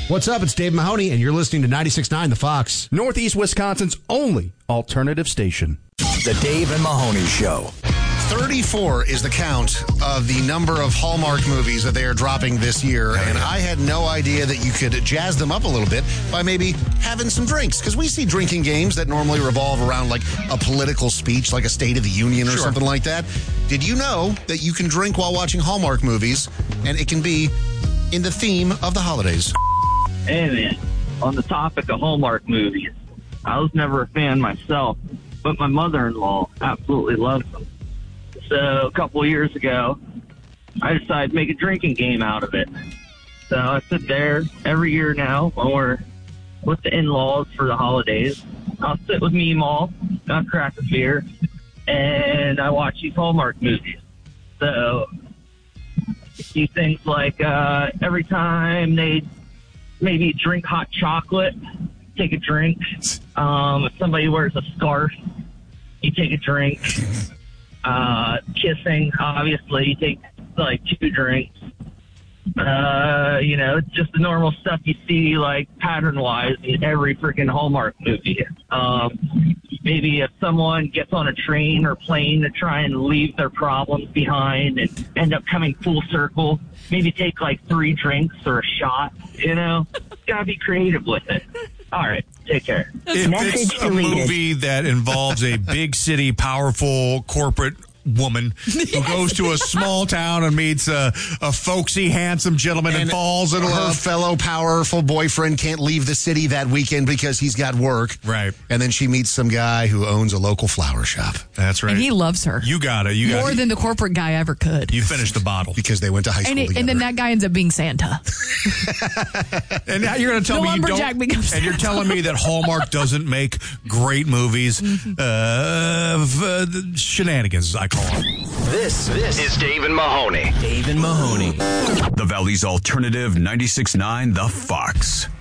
What's up? It's Dave Mahoney, and you're listening to 96.9 The Fox. Northeast Wisconsin's only alternative station. The Dave and Mahoney Show. 34 is the count of the number of Hallmark movies that they are dropping this year, and I had no idea that you could jazz them up a little bit by maybe having some drinks, because we see drinking games that normally revolve around like a political speech, like a State of the Union or something like that. Did you know that you can drink while watching Hallmark movies, and it can be in the theme of the holidays? Hey, man, on the topic of Hallmark movies, I was never a fan myself, but my mother-in-law absolutely loves them. So a couple of years ago, I decided to make a drinking game out of it. So I sit there every year now when we're with the in-laws for the holidays. I'll sit with Meemaw, I'll crack a beer, and I watch these Hallmark movies. So do things like every time they maybe drink hot chocolate, take a drink. If somebody wears a scarf, you take a drink. Kissing, obviously, you take like 2 drinks. Just the normal stuff you see like pattern-wise in every freaking Hallmark movie. Maybe if someone gets on a train or plane to try and leave their problems behind and end up coming full circle, maybe take like 3 drinks or a shot, Gotta be creative with it. All right, take care. If it's a movie that involves a big city, powerful corporate woman who goes to a small town and meets a folksy, handsome gentleman and falls in love. Her fellow powerful boyfriend can't leave the city that weekend because he's got work. Right. And then she meets some guy who owns a local flower shop. That's right. And he loves her. You got it. More than the corporate guy ever could. You finished the bottle. Because they went to high school together. And then that guy ends up being Santa. And now you're going to tell me you don't. And you're telling me that Hallmark doesn't make great movies. Shenanigans, I call them. This is Dave and Mahoney. Dave and Mahoney. The Valley's Alternative 96.9 The Fox.